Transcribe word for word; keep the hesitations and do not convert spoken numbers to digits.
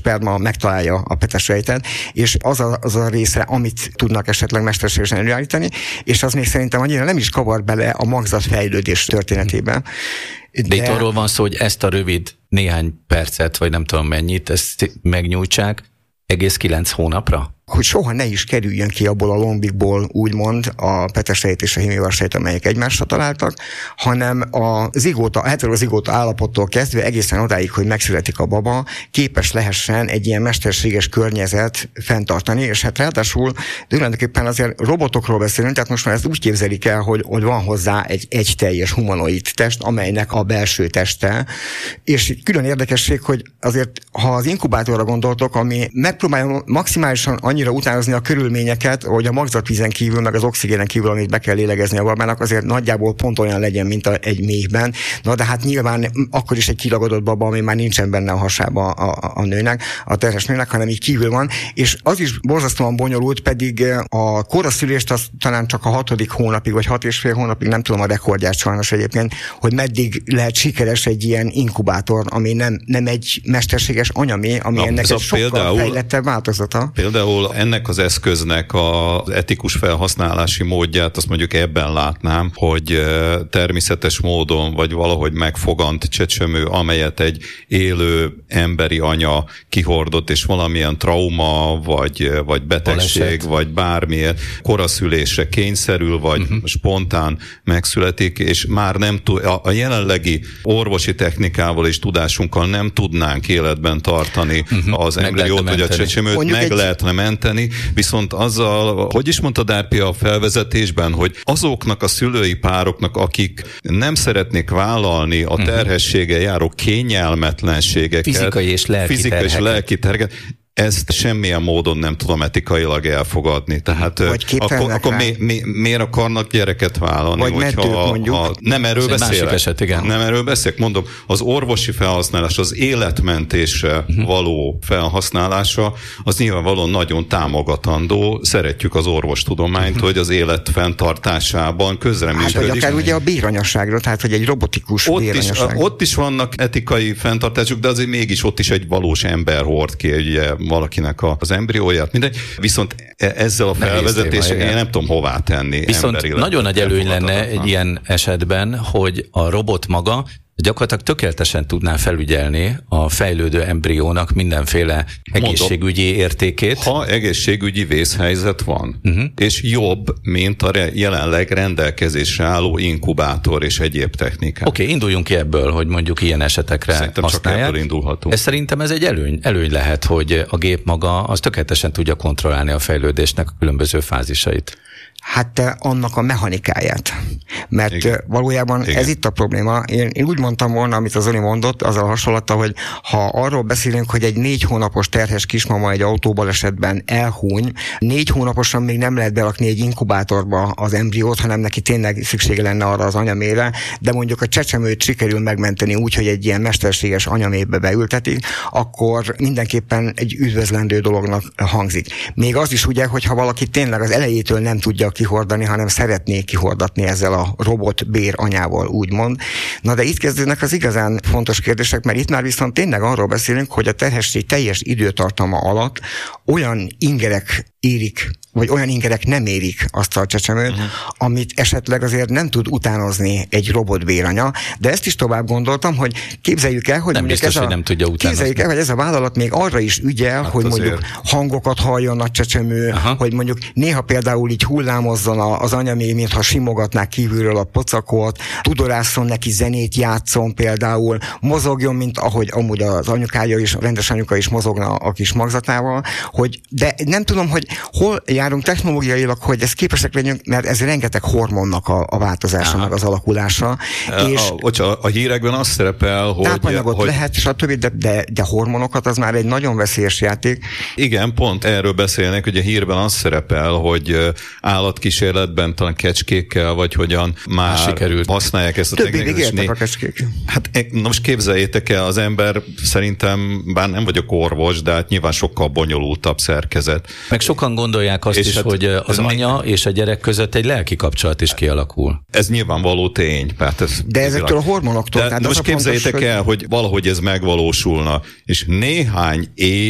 sperma megtalálja a petesejtet, és az a, az a része, amit tudnak esetleg mesterségesen előállítani, és az még szerintem annyira nem is kavar bele a magzat fejlődés történetében. De, De itt arról van szó, hogy ezt a rövid néhány percet, vagy nem tudom mennyit, ezt megnyújtsák egész kilenc hónapra? Hogy soha ne is kerüljön ki abból a lombikból, úgymond, a petesejt és a hémivarsejt, amelyek egymásra találtak, hanem a zigóta, a heterozigóta állapottól kezdve egészen odáig, hogy megszületik a baba, képes lehessen egy ilyen mesterséges környezet fenntartani, és hát ráadásul tulajdonképpen azért robotokról beszélünk, tehát most már ezt úgy képzelik el, hogy, hogy van hozzá egy egy teljes humanoid test, amelynek a belső teste, és külön érdekesség, hogy azért, ha az inkubátorra gondoltok, ami megpróbálja maximálisan annyira utánozni a körülményeket, hogy a magzatvízen kívül, meg az oxigénen kívül, amit be kell lélegezni a babának, azért nagyjából pont olyan legyen, mint a, egy méhben. Na de hát nyilván akkor is egy kilagadott baba, ami már nincsen benne a hasába a, a nőnek, a terhes nőnek, hanem így kívül van. És az is borzasztóan bonyolult, pedig a koraszülést az talán csak a hatodik hónapig, vagy hat és fél hónapig, nem tudom a rekordját sajnos egyébként, hogy meddig lehet sikeres egy ilyen inkubátor, ami nem, nem egy mesterséges anyamé, ami Na, ennek egy sokkal például, fejlettebb változata. Például ennek az eszköznek az etikus felhasználási módját, azt mondjuk ebben látnám, hogy természetes módon, vagy valahogy megfogant csecsemő, amelyet egy élő emberi anya kihordott, és valamilyen trauma, vagy, vagy betegség, Baleset. vagy bármilyen koraszülésre kényszerül, vagy uh-huh. spontán megszületik, és már nem tud, a, a jelenlegi orvosi technikával és tudásunkkal nem tudnánk életben tartani uh-huh. az embriót, vagy a csecsemőt, Mondjuk meg egy... lehetne menteni, viszont azzal, hogy is mondta Dárpi a felvezetésben, hogy azoknak a szülői pároknak, akik nem szeretnék vállalni a terhességgel járó kényelmetlenségeket, fizikai és lelki fizikai terheket. és lelki terheket, ezt semmilyen módon nem tudom etikailag elfogadni. Tehát akkor, akkor mi, mi, miért akarnak gyereket vállalni? Vagy mentők, mondjuk. Ha, nem erről beszélek. Eset, igen. Nem erről beszélek. Mondom, az orvosi felhasználás, az életmentésre uh-huh. való felhasználása, az nyilvánvalóan nagyon támogatandó. Szeretjük az orvostudományt, uh-huh. hogy az élet fenntartásában közreműködik. Hát, vagy akár ugye a béranyaságról, tehát hogy egy robotikus ott béranyaság. Is, ott is vannak etikai fenntartások, de azért mégis ott is egy valós ember hord ki, ugye valakinek az embrióját, mindegy. Viszont ezzel a felvezetéssel én nem tudom hová tenni. Viszont nagyon nagy előny lenne egy ilyen esetben, hogy a robot maga gyakorlatilag tökéletesen tudná felügyelni a fejlődő embriónak mindenféle egészségügyi Mondom, értékét. Ha egészségügyi vészhelyzet van, uh-huh. és jobb, mint a re- jelenleg rendelkezésre álló inkubátor és egyéb technikák. Oké, okay, induljunk ki ebből, hogy mondjuk ilyen esetekre szerintem használják. Csak ebből indulhatunk. Ez szerintem ez egy előny, előny lehet, hogy a gép maga az tökéletesen tudja kontrollálni a fejlődésnek a különböző fázisait. Hát annak a mechanikáját. Mert Igen. valójában Igen. ez itt a probléma. Én, én úgy mondtam volna, amit az Zoli mondott, azzal hasonlatta, hogy ha arról beszélünk, hogy egy négy hónapos terhes kismama egy autóbalesetben elhúny, négy hónaposan még nem lehet belakni egy inkubátorba az embriót, hanem neki tényleg szüksége lenne arra az anyamére, de mondjuk a csecsemőt sikerül megmenteni úgy, hogy egy ilyen mesterséges anyamébe beültetik, akkor mindenképpen egy üdvözlendő dolognak hangzik. Még az is ugye, hogyha valaki tényleg az elejétől nem tudja kihordani, hanem szeretné kihordatni ezzel a robot bér anyával, úgymond. Na de itt kezdődnek az igazán fontos kérdések, mert itt már viszont tényleg arról beszélünk, hogy a terhesség teljes időtartama alatt olyan ingerek érik, vagy olyan ingerek nem érik azt a csecsemőt, uh-huh. amit esetleg azért nem tud utánozni egy robotbéranya, de ezt is tovább gondoltam, hogy képzeljük el, hogy nem biztos, ez a, hogy nem tudja utánozni. Képzeljük el, hogy ez a vállalat még arra is ügyel, hát hogy azért. mondjuk hangokat halljon a csecsemő, Aha. hogy mondjuk néha például így hullámozzon az anyaméh, mintha simogatnák kívülről a pocakot, tudorásszon neki, zenét játszon például, mozogjon, mint ahogy amúgy az anyukája is, a rendes anyuka is mozogna a kis magzatával, hogy, de nem tudom, hogy hol járunk technológiailag, hogy ezt képesek legyünk, mert ez rengeteg hormonnak a, a változása, meg az alakulása. A, és a, a, a hírekben azt szerepel, hogy... Tápanyagot hogy... lehet, stb., de, de, de hormonokat az már egy nagyon veszélyes játék. Igen, pont erről beszélnek, hogy a hírben az szerepel, hogy állatkísérletben talán kecskékkel, vagy hogyan már sikerült. használják ezt a technikát. Többig értek a kecskék. Hát na most képzeljétek el, az ember szerintem, bár nem vagyok orvos, de hát nyilván sokkal bonyolultabb szerkezet. Meg sokan gondolják azt és is, hát hogy az anya még... és a gyerek között egy lelki kapcsolat is kialakul. Ez nyilvánvaló tény. Hát ez de ezektől a hormonoktól. De most képzeljétek fontos, el, hogy... hogy valahogy ez megvalósulna, és néhány év